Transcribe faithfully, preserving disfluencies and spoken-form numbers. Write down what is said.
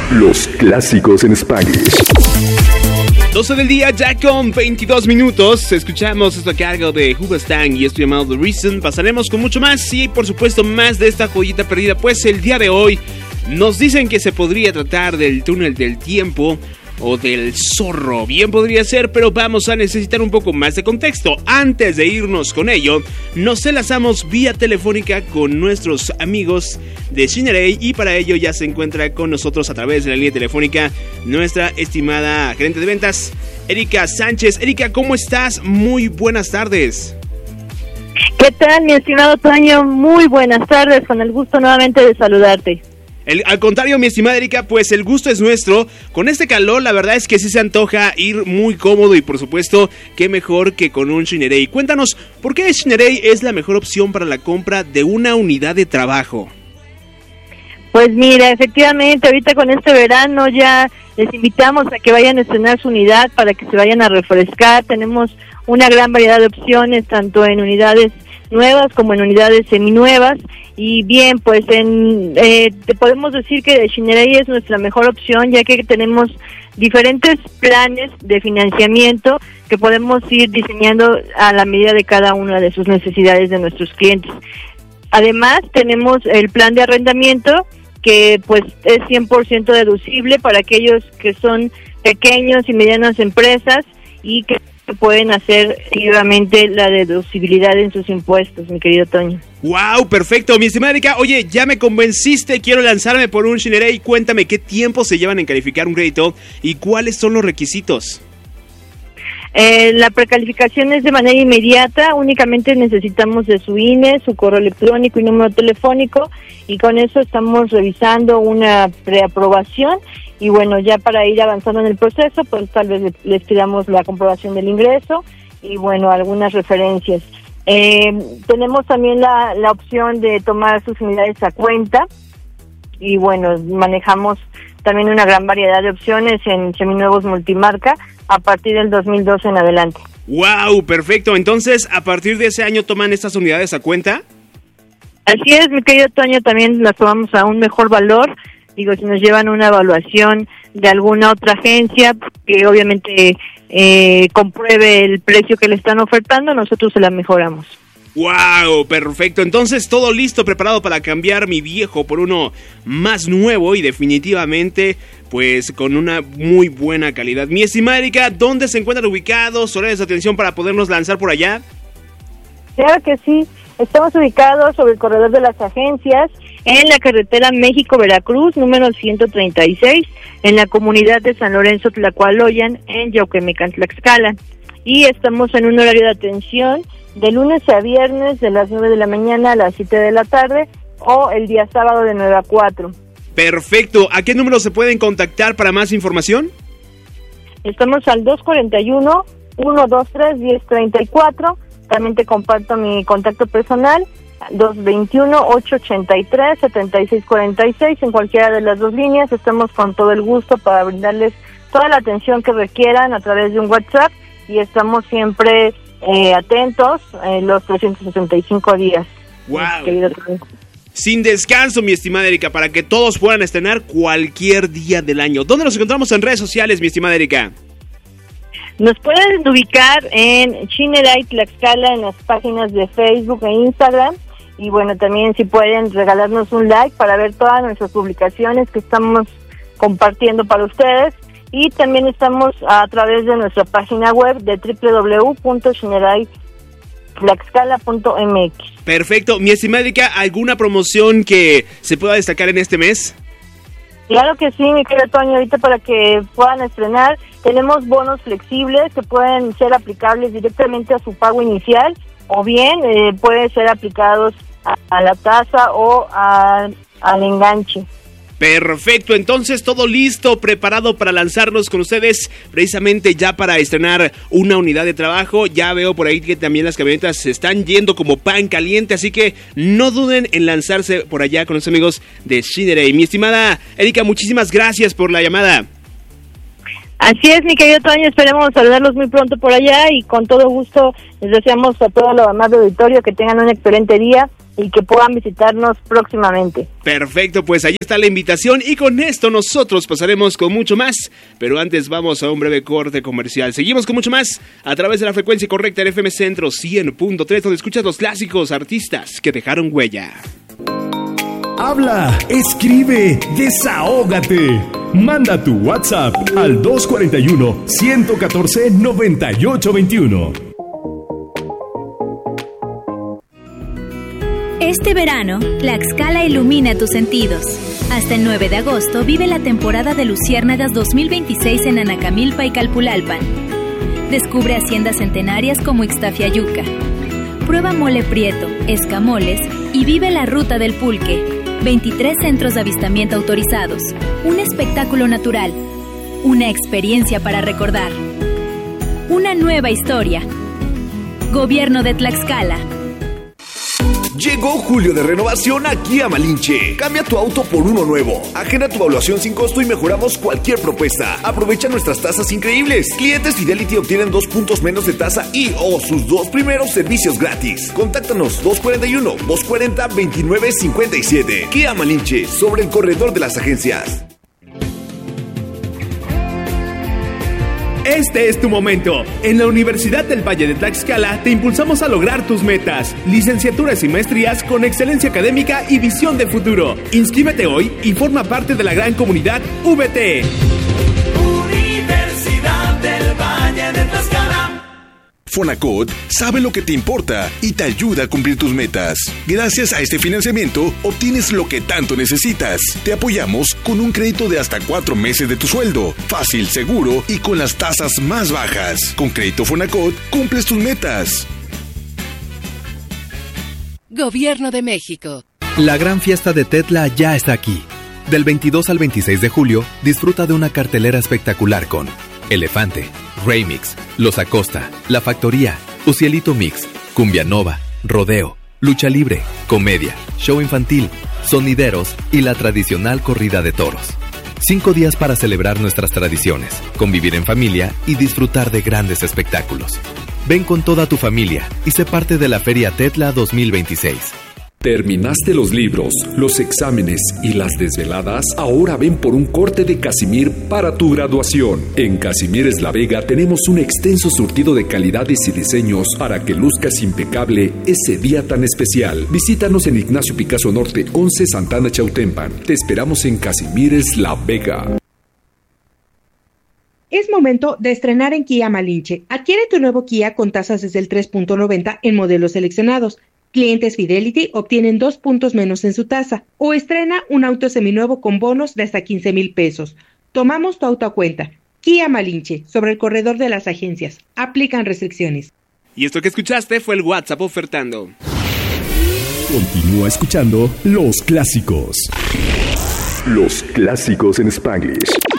Los clásicos en Spanglish. doce del día, ya con veintidós minutos. Escuchamos esto a cargo de Hoobastank y esto llamado The Reason. Pasaremos con mucho más y, por supuesto, más de esta joyita perdida. Pues el día de hoy nos dicen que se podría tratar del túnel del tiempo o del zorro. Bien podría ser, pero vamos a necesitar un poco más de contexto. Antes de irnos con ello, nos enlazamos vía telefónica con nuestros amigos de Shinerei y para ello ya se encuentra con nosotros a través de la línea telefónica nuestra estimada gerente de ventas, Erika Sánchez. Erika, ¿cómo estás? Muy buenas tardes. ¿Qué tal, mi estimado Toño? Muy buenas tardes, con el gusto nuevamente de saludarte. El, al contrario, mi estimada Erika, pues el gusto es nuestro. Con este calor, la verdad es que sí se antoja ir muy cómodo y, por supuesto, qué mejor que con un Shinerei. Cuéntanos, ¿por qué Shinerei es la mejor opción para la compra de una unidad de trabajo? Pues mira, efectivamente, ahorita con este verano ya les invitamos a que vayan a estrenar su unidad para que se vayan a refrescar. Tenemos una gran variedad de opciones, tanto en unidades nuevas como en unidades seminuevas. Y bien, pues en, eh, te podemos decir que Shinerei es nuestra mejor opción, ya que tenemos diferentes planes de financiamiento que podemos ir diseñando a la medida de cada una de sus necesidades de nuestros clientes. Además, tenemos el plan de arrendamiento, que pues es cien por ciento deducible para aquellos que son pequeños y medianas empresas y que pueden hacer activamente la deducibilidad en sus impuestos, mi querido Toño. ¡Wow! Perfecto, mi estimada Erika. Oye, ya me convenciste, quiero lanzarme por un Shinerei. Cuéntame qué tiempo se llevan en calificar un crédito y cuáles son los requisitos. Eh, la precalificación es de manera inmediata, únicamente necesitamos de su I N E, su correo electrónico y número telefónico, y con eso estamos revisando una preaprobación. Y bueno, ya para ir avanzando en el proceso, pues tal vez les pidamos la comprobación del ingreso y bueno, algunas referencias. Eh, tenemos también la, la opción de tomar sus unidades a cuenta y bueno, manejamos también una gran variedad de opciones en seminuevos multimarca a partir del dos mil doce en adelante. ¡Wow! Perfecto. Entonces, ¿a partir de ese año toman estas unidades a cuenta? Así es, mi querido Toño, también las tomamos a un mejor valor. Digo, si nos llevan una evaluación de alguna otra agencia que obviamente eh, compruebe el precio que le están ofertando, nosotros se la mejoramos. ¡Wow! Perfecto. Entonces, todo listo, preparado para cambiar mi viejo por uno más nuevo y definitivamente, pues, con una muy buena calidad. Mi estimada Erika, ¿dónde se encuentran ubicados? ¿Horarios de atención para podernos lanzar por allá? Claro que sí. Estamos ubicados sobre el corredor de las agencias, en la carretera México-Veracruz, número ciento treinta y seis, en la comunidad de San Lorenzo Tlacualoyan, en Yauquemecán, Tlaxcala. Y estamos en un horario de atención de lunes a viernes, de las nueve de la mañana a las siete de la tarde, o el día sábado de nueve a cuatro. Perfecto. ¿A qué número se pueden contactar para más información? Estamos al dos cuarenta y uno, ciento veintitrés, diez treinta y cuatro. También te comparto mi contacto personal, dos veintiuno, ochocientos ochenta y tres, setenta y seis cuarenta y seis. En cualquiera de las dos líneas estamos con todo el gusto para brindarles toda la atención que requieran a través de un WhatsApp y estamos siempre eh, atentos eh, los trescientos sesenta y cinco días. ¡Wow! Sin descanso, mi estimada Erika, para que todos puedan estrenar cualquier día del año. ¿Dónde nos encontramos en redes sociales, mi estimada Erika? Nos pueden ubicar en Shinerei Tlaxcala en las páginas de Facebook e Instagram. Y bueno, también si pueden regalarnos un like para ver todas nuestras publicaciones que estamos compartiendo para ustedes. Y también estamos a través de nuestra página web de doble u doble u doble u punto shinerei tlaxcala punto m x. Perfecto. Mi estimada Erika, ¿alguna promoción que se pueda destacar en este mes? Claro que sí, mi querido Toño, ahorita para que puedan estrenar, tenemos bonos flexibles que pueden ser aplicables directamente a su pago inicial o bien eh, pueden ser aplicados a, a la tasa o a, al enganche. Perfecto, entonces todo listo, preparado para lanzarnos con ustedes, precisamente ya para estrenar una unidad de trabajo. Ya veo por ahí que también las camionetas se están yendo como pan caliente, así que no duden en lanzarse por allá con los amigos de Shinerei. Mi estimada Erika, muchísimas gracias por la llamada. Así es, mi querido Toño, esperemos saludarlos muy pronto por allá y con todo gusto les deseamos a todo lo amable auditorio que tengan un excelente día y que puedan visitarnos próximamente. Perfecto, pues ahí está la invitación y con esto nosotros pasaremos con mucho más, pero antes vamos a un breve corte comercial. Seguimos con mucho más a través de la frecuencia correcta del F M Centro cien punto tres, donde escuchas los clásicos artistas que dejaron huella. Habla, escribe, desahógate. Manda tu WhatsApp al dos cuatro uno, uno uno cuatro, nueve ocho dos uno. Este verano, Tlaxcala ilumina tus sentidos. Hasta el nueve de agosto vive la temporada de Luciérnagas dos mil veintiséis en Anacamilpa y Calpulalpan. Descubre haciendas centenarias como Ixtafiayuca. Prueba mole prieto, escamoles y vive la ruta del pulque. veintitrés centros de avistamiento autorizados. Un espectáculo natural. Una experiencia para recordar. Una nueva historia. Gobierno de Tlaxcala. Llegó julio de renovación aquí a Malinche. Cambia tu auto por uno nuevo. Agenda tu evaluación sin costo y mejoramos cualquier propuesta. Aprovecha nuestras tasas increíbles. Clientes Fidelity obtienen dos puntos menos de tasa y o sus dos primeros servicios gratis. Contáctanos dos cuatro uno, dos cuatro cero, dos nueve cinco siete. Kia Malinche, sobre el corredor de las agencias. Este es tu momento. En la Universidad del Valle de Tlaxcala te impulsamos a lograr tus metas. Licenciaturas y maestrías con excelencia académica y visión de futuro. Inscríbete hoy y forma parte de la gran comunidad V T. Universidad del Valle de Tlaxcala. Fonacot sabe lo que te importa y te ayuda a cumplir tus metas. Gracias a este financiamiento, obtienes lo que tanto necesitas. Te apoyamos con un crédito de hasta cuatro meses de tu sueldo. Fácil, seguro y con las tasas más bajas. Con Crédito Fonacot, cumples tus metas. Gobierno de México. La gran fiesta de Tetla ya está aquí. Del veintidós al veintiséis de julio, disfruta de una cartelera espectacular con Elefante, Remix, Los Acosta, La Factoría, Ucielito Mix, Cumbia Nova, Rodeo, Lucha Libre, Comedia, Show Infantil, Sonideros y la tradicional corrida de toros. Cinco días para celebrar nuestras tradiciones, convivir en familia y disfrutar de grandes espectáculos. Ven con toda tu familia y sé parte de la Feria Tetla dos mil veintiséis. ¿Terminaste los libros, los exámenes y las desveladas? Ahora ven por un corte de Casimir para tu graduación. En Casimires La Vega tenemos un extenso surtido de calidades y diseños para que luzcas impecable ese día tan especial. Visítanos en Ignacio Picasso Norte, once Santana Chautempan. Te esperamos en Casimires La Vega. Es momento de estrenar en Kia Malinche. Adquiere tu nuevo Kia con tasas desde el tres punto noventa en modelos seleccionados. Clientes Fidelity obtienen dos puntos menos en su tasa. O estrena un auto seminuevo con bonos de hasta quince mil pesos. Tomamos tu auto a cuenta. Kia Malinche, sobre el corredor de las agencias. Aplican restricciones. Y esto que escuchaste fue el WhatsApp ofertando. Continúa escuchando Los Clásicos. Los Clásicos en Spanglish.